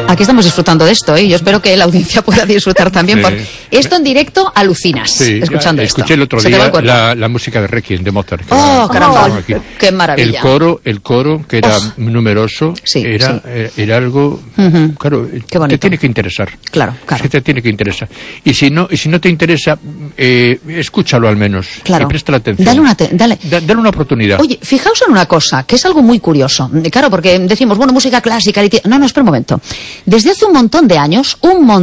Aquí estamos disfrutando de esto, ¿eh? Yo espero que la audiencia pueda disfrutar también. Sí. Por... Esto en directo alucinas, escuchando esto. Escuché el otro día la música de Requiem de Mozart. Caramba, qué maravilla. El coro, que era numeroso, era algo, claro, te tiene que interesar. Claro. Es que te tiene que interesar. Y si no te interesa, escúchalo al menos. Claro. Y presta atención. Dale una oportunidad. Oye, fijaos en una cosa, que es algo muy curioso. Claro, porque decimos, bueno, música clásica... No, espera un momento. Desde hace un montón de años,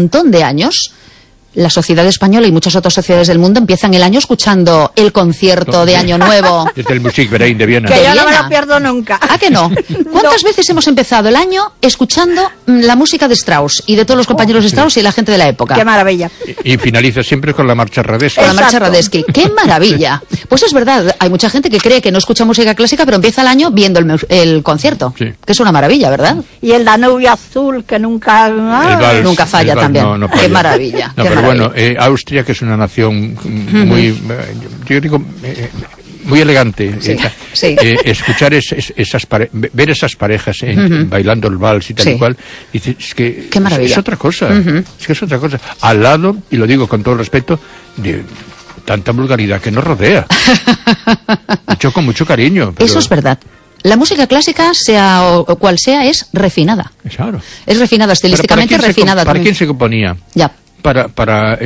la sociedad española y muchas otras sociedades del mundo empiezan el año escuchando el concierto de Año Nuevo. Desde el Musikverein de Viena. Que yo no me lo pierdo nunca. ¿Ah, que no? ¿Cuántas veces hemos empezado el año escuchando la música de Strauss y de todos los compañeros de Strauss y la gente de la época? ¡Qué maravilla! Y finaliza siempre con la marcha Radetzky. Con la marcha Radetzky. ¡Qué maravilla! Pues es verdad, hay mucha gente que cree que no escucha música clásica, pero empieza el año viendo el concierto. Sí. Que es una maravilla, ¿verdad? Y el Danubio Azul, que nunca... nunca falla también. No falla. ¡Qué maravilla! No, pero bueno, Austria, que es una nación muy, yo digo, muy elegante. Escuchar ver esas parejas bailando el vals y tal y cual, dices, es que qué maravilla. Es otra cosa. Es que es otra cosa. Al lado, y lo digo con todo respeto, de tanta vulgaridad que nos rodea. Hecho con mucho cariño. Pero... Eso es verdad. La música clásica, sea o cual sea, es refinada. Claro. Es refinada, estilísticamente refinada. ¿Para quién se componía? Ya. Para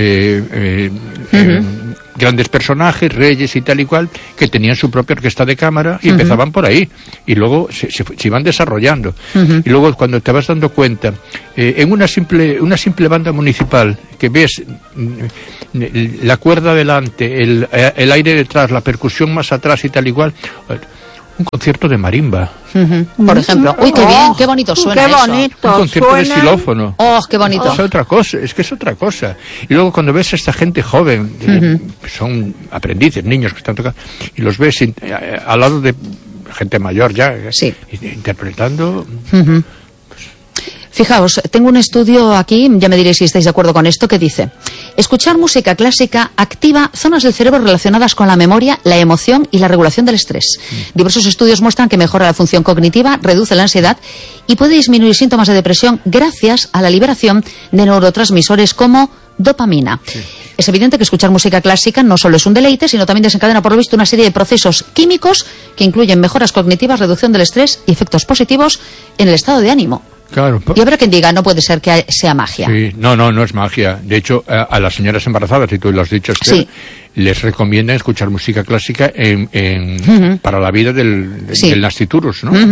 grandes personajes, reyes y tal y cual, que tenían su propia orquesta de cámara y empezaban por ahí. Y luego se iban desarrollando. Y luego, cuando te vas dando cuenta, en una simple banda municipal, que ves la cuerda delante, el aire detrás, la percusión más atrás y tal y cual... Un concierto de marimba. Por ejemplo. Uy, qué bien, qué bonito suena qué bonito eso. Un concierto de xilófono. Oh, qué bonito. Es otra cosa, es que es otra cosa. Y luego cuando ves a esta gente joven, son aprendices, niños que están tocando, y los ves al lado de gente mayor ya, interpretando... Fijaos, tengo un estudio aquí, ya me diréis si estáis de acuerdo con esto, que dice: escuchar música clásica activa zonas del cerebro relacionadas con la memoria, la emoción y la regulación del estrés. Diversos estudios muestran que mejora la función cognitiva, reduce la ansiedad y puede disminuir síntomas de depresión gracias a la liberación de neurotransmisores como dopamina. Es evidente que escuchar música clásica no solo es un deleite, sino también desencadena, por lo visto, una serie de procesos químicos que incluyen mejoras cognitivas, reducción del estrés y efectos positivos en el estado de ánimo. Claro. Y habrá quien diga, no puede ser que sea magia. Sí, no es magia. De hecho, a las señoras embarazadas, y tú lo has dicho, Esther, les recomiendan escuchar música clásica para la vida del nasciturus, ¿no?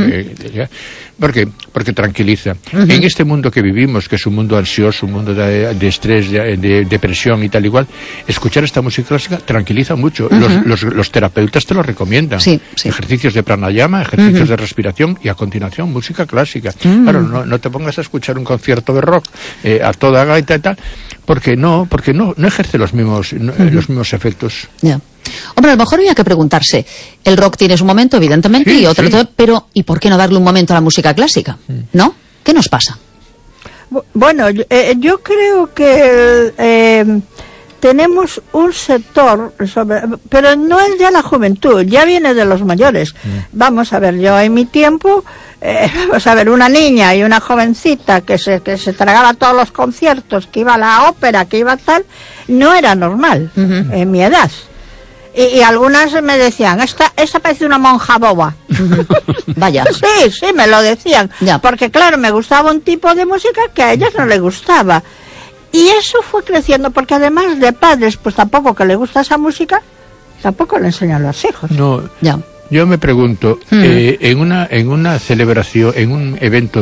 Porque tranquiliza. En este mundo que vivimos, que es un mundo ansioso, un mundo de estrés, de depresión y tal igual, escuchar esta música clásica tranquiliza mucho. Los terapeutas te lo recomiendan. Ejercicios de pranayama, ejercicios de respiración y a continuación música clásica. Claro, no te pongas a escuchar un concierto de rock a toda gaita y tal, porque no ejerce los mismos efectos. Ya. Hombre, a lo mejor había que preguntarse, el rock tiene su momento, evidentemente, y otro, pero ¿y por qué no darle un momento a la música clásica? ¿No? ¿Qué nos pasa? Bueno, yo creo que tenemos un sector, pero no es ya la juventud, ya viene de los mayores. Vamos a ver, yo en mi tiempo, vamos a ver, una niña y una jovencita que se tragaba todos los conciertos, que iba a la ópera, que iba tal, no era normal en mi edad. Y algunas me decían, esta parece una monja boba. Vaya. Sí, me lo decían. Ya. Porque claro, me gustaba un tipo de música que a ellas no les gustaba. Y eso fue creciendo, porque además de padres, pues tampoco que le gusta esa música, tampoco le enseñan a los hijos. No, ya. Yo me pregunto, en una celebración, en un evento,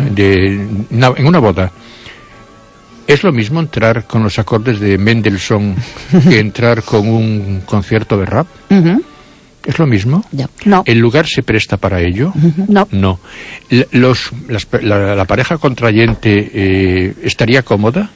en una boda, ¿es lo mismo entrar con los acordes de Mendelssohn que entrar con un concierto de rap? ¿Es lo mismo? Ya. No. ¿El lugar se presta para ello? No. ¿La pareja contrayente estaría cómoda?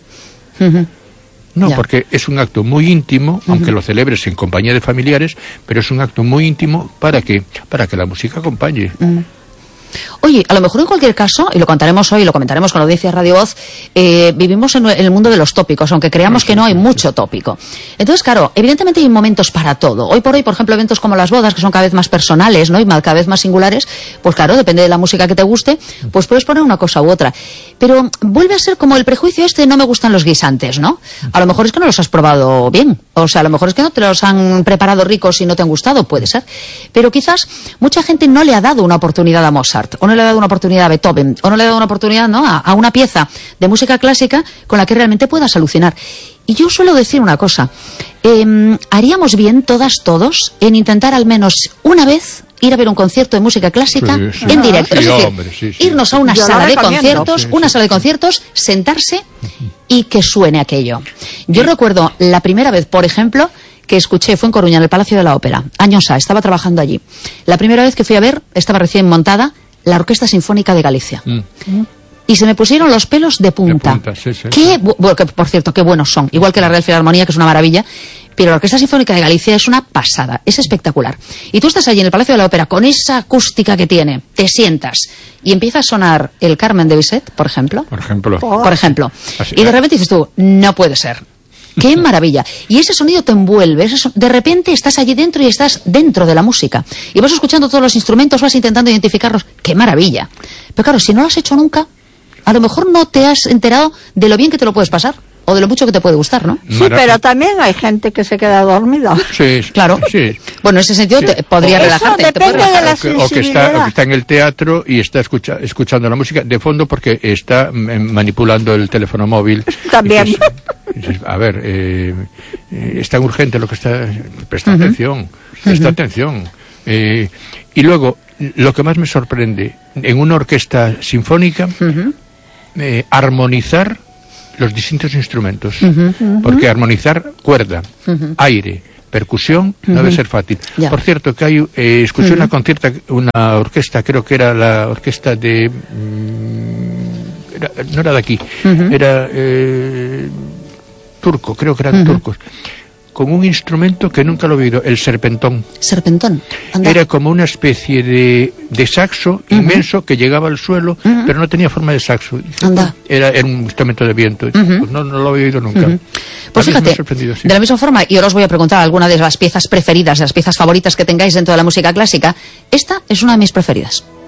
No, ya. Porque es un acto muy íntimo, aunque lo celebres en compañía de familiares, pero es un acto muy íntimo para que la música acompañe. Oye, a lo mejor en cualquier caso, y lo contaremos hoy, lo comentaremos con la audiencia de Radio Voz, vivimos en el mundo de los tópicos, aunque creamos que no hay mucho tópico. Entonces, claro, evidentemente hay momentos para todo. Hoy por hoy, por ejemplo, eventos como las bodas, que son cada vez más personales, ¿no? Y cada vez más singulares, pues claro, depende de la música que te guste, pues puedes poner una cosa u otra. pero vuelve a ser como el prejuicio no me gustan los guisantes, ¿no? A lo mejor es que no los has probado bien, o sea, a lo mejor es que no te los han preparado ricos y no te han gustado, puede ser. Pero quizás mucha gente no le ha dado una oportunidad a Mozart, o no le ha dado una oportunidad a Beethoven, o no le ha dado una oportunidad, ¿no?, a una pieza de música clásica con la que realmente puedas alucinar. Y yo suelo decir una cosa, haríamos bien todos, en intentar al menos una vez ir a ver un concierto de música clásica en directo. Es decir, irnos a una sala de conciertos, sentarse y que suene aquello. Yo recuerdo la primera vez, por ejemplo, que escuché, fue en Coruña, en el Palacio de la Ópera, años A, estaba trabajando allí. La primera vez que fui a ver, estaba recién montada, la Orquesta Sinfónica de Galicia. Y se me pusieron los pelos de punta. Bueno, que, por cierto, qué buenos son. Igual que la Real Filarmonía, que es una maravilla. Pero la Orquesta Sinfónica de Galicia es una pasada, es espectacular. Y tú estás allí en el Palacio de la Ópera con esa acústica que tiene, te sientas y empieza a sonar el Carmen de Bizet, por ejemplo. Por ejemplo. Y de repente dices tú, no puede ser. ¡Qué maravilla! Y ese sonido te envuelve, de repente estás allí dentro y estás dentro de la música. Y vas escuchando todos los instrumentos, vas intentando identificarlos. ¡Qué maravilla! Pero claro, si no lo has hecho nunca, a lo mejor no te has enterado de lo bien que te lo puedes pasar. O de lo mucho que te puede gustar, ¿no? Sí, pero también hay gente que se queda dormida. Sí, claro. Sí. Bueno, en ese sentido podría relajarte. Depende de la sensibilidad. O que está en el teatro y está escuchando la música de fondo porque está manipulando el teléfono móvil. También. A ver, es tan urgente lo que está... Presta atención, presta atención. Y luego, lo que más me sorprende, en una orquesta sinfónica, armonizar los distintos instrumentos, porque armonizar cuerda, aire, percusión, no debe ser fácil. Ya. Por cierto, que hay, escuché una orquesta, creo que era la orquesta de... no era de aquí, era turco, creo que eran turcos, con un instrumento que nunca lo he oído, el serpentón. ¿Serpentón? Anda. Era como una especie de saxo inmenso que llegaba al suelo, pero no tenía forma de saxo. Anda. Era un instrumento de viento. Pues no lo había oído nunca. Pues fíjate, sí. de la misma forma, y ahora os voy a preguntar alguna de las piezas preferidas, de las piezas favoritas que tengáis dentro de la música clásica, esta es una de mis preferidas.